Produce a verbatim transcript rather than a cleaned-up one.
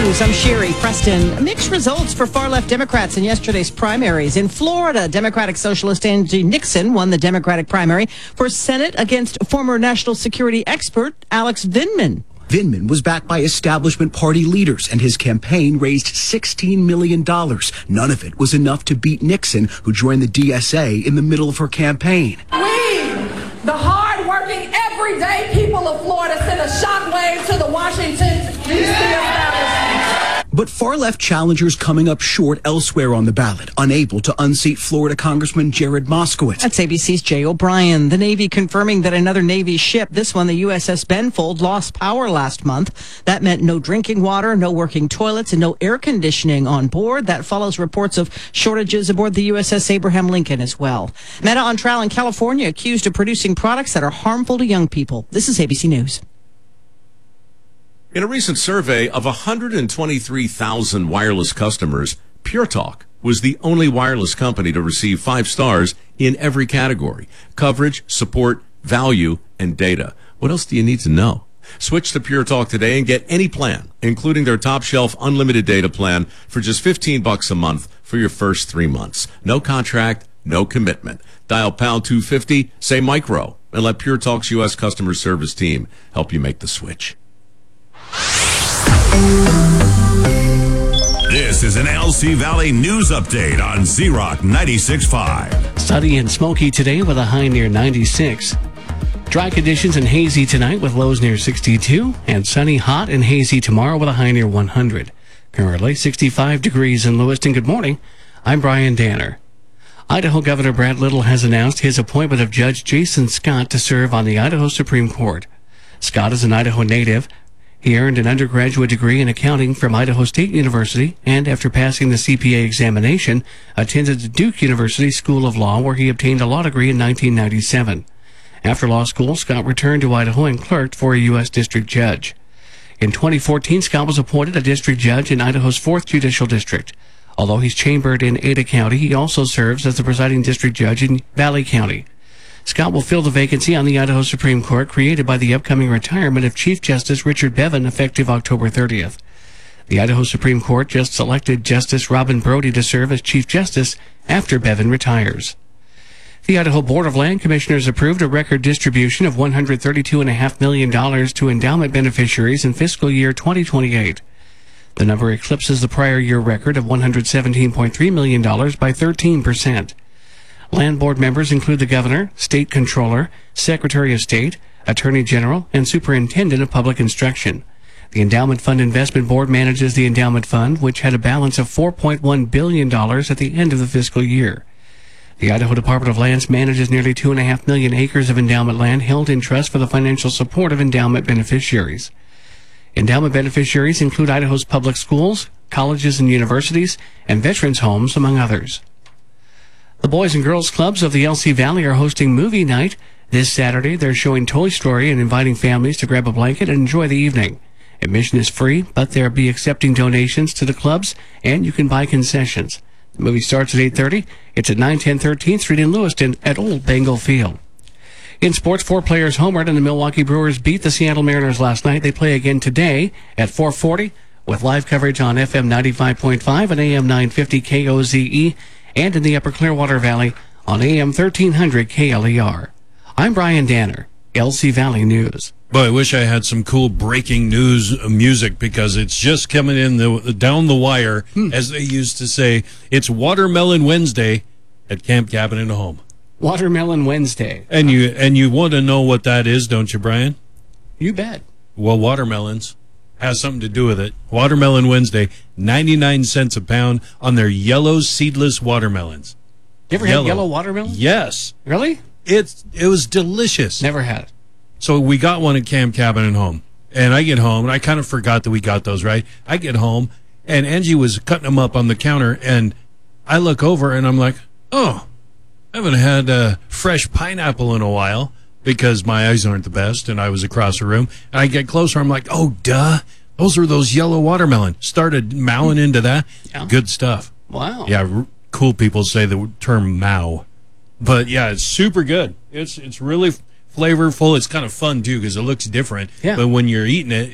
News. I'm Sherry Preston. Mixed results for far-left Democrats in yesterday's primaries. In Florida, Democratic Socialist Angie Nixon won the Democratic primary for Senate against former national security expert Alex Vindman. Vindman was backed by establishment party leaders, and his campaign raised sixteen million dollars. None of it was enough to beat Nixon, who joined the D S A in the middle of her campaign. We, the hard-working, everyday people of Florida, send a shockwave to the Washington, D C establishment. But far-left challengers coming up short elsewhere on the ballot, unable to unseat Florida Congressman Jared Moskowitz. That's A B C's Jay O'Brien. The Navy confirming that another Navy ship, this one the U S S Benfold, lost power last month. That meant no drinking water, no working toilets, and no air conditioning on board. That follows reports of shortages aboard the U S S Abraham Lincoln as well. Meta on trial in California, accused of producing products that are harmful to young people. This is A B C News. In a recent survey of one hundred twenty-three thousand wireless customers, Pure Talk was the only wireless company to receive five stars in every category: coverage, support, value, and data. What else do you need to know? Switch to Pure Talk today and get any plan, including their top shelf unlimited data plan, for just fifteen bucks a month for your first three months. No contract, no commitment. Dial pound two fifty, say micro, and let Pure Talk's U S customer service team help you make the switch. This is an L C Valley News Update on Z-Rock ninety-six point five. Sunny and smoky today with a high near ninety-six. Dry conditions and hazy tonight with lows near sixty-two. And sunny, hot, and hazy tomorrow with a high near one hundred. Currently sixty-five degrees in Lewiston. Good morning. I'm Brian Danner. Idaho Governor Brad Little has announced his appointment of Judge Jason Scott to serve on the Idaho Supreme Court. Scott is an Idaho native. He earned an undergraduate degree in accounting from Idaho State University, and after passing the C P A examination, attended the Duke University School of Law, where he obtained a law degree in nineteen ninety-seven. After law school, Scott returned to Idaho and clerked for a U S district judge. In twenty fourteen, Scott was appointed a district judge in Idaho's fourth Judicial District. Although he's chambered in Ada County, he also serves as the presiding district judge in Valley County. Scott will fill the vacancy on the Idaho Supreme Court created by the upcoming retirement of Chief Justice Richard Bevin effective October thirtieth. The Idaho Supreme Court just selected Justice Robin Brody to serve as Chief Justice after Bevin retires. The Idaho Board of Land Commissioners approved a record distribution of one hundred thirty-two point five million dollars to endowment beneficiaries in fiscal year twenty twenty-eight. The number eclipses the prior year record of one hundred seventeen point three million dollars by thirteen percent. Land Board members include the Governor, State Controller, Secretary of State, Attorney General, and Superintendent of Public Instruction. The Endowment Fund Investment Board manages the Endowment Fund, which had a balance of four point one billion dollars at the end of the fiscal year. The Idaho Department of Lands manages nearly two point five million acres of endowment land held in trust for the financial support of endowment beneficiaries. Endowment beneficiaries include Idaho's public schools, colleges and universities, and veterans' homes, among others. The Boys and Girls Clubs of the L C Valley are hosting movie night. This Saturday, they're showing Toy Story and inviting families to grab a blanket and enjoy the evening. Admission is free, but they'll be accepting donations to the clubs, and you can buy concessions. The movie starts at eight thirty. It's at nine ten thirteenth Street in Lewiston at Old Bengal Field. In sports, four players homered, and the Milwaukee Brewers beat the Seattle Mariners last night. They play again today at four forty with live coverage on F M ninety-five point five and A M nine fifty K O Z E. and in the Upper Clearwater Valley on A M thirteen hundred K L E R. I'm Brian Danner, L C Valley News. Boy, I wish I had some cool breaking news music, because it's just coming in the down the wire, hmm. as they used to say. It's Watermelon Wednesday at Camp Cabin and Home. Watermelon Wednesday. And you and you want to know what that is, don't you, Brian? You bet. Well, watermelons has something to do with it. Watermelon Wednesday, ninety-nine cents a pound on their yellow seedless watermelons. You ever yellow. had yellow watermelon? Yes. Really? It's it was delicious. Never had it. So we got one at Camp Cabin and Home. And I get home, and I kind of forgot that we got those, right? I get home, and Angie was cutting them up on the counter, and I look over, and I'm like, oh, I haven't had a fresh pineapple in a while, because my eyes aren't the best, and I was across the room. And I get closer, I'm like, oh, duh, those are those yellow watermelon. Started mowing into that. Yeah. Good stuff. Wow. Yeah, r- cool people say the term mow. But, yeah, it's super good. It's it's really flavorful. It's kind of fun, too, because it looks different. Yeah. But when you're eating it,